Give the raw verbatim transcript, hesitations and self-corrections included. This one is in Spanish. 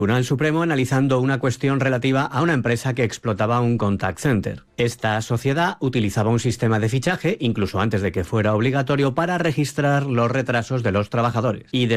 Tribunal Supremo analizando una cuestión relativa a una empresa que explotaba un contact center. Esta sociedad utilizaba un sistema de fichaje, incluso antes de que fuera obligatorio, para registrar los retrasos de los trabajadores. Y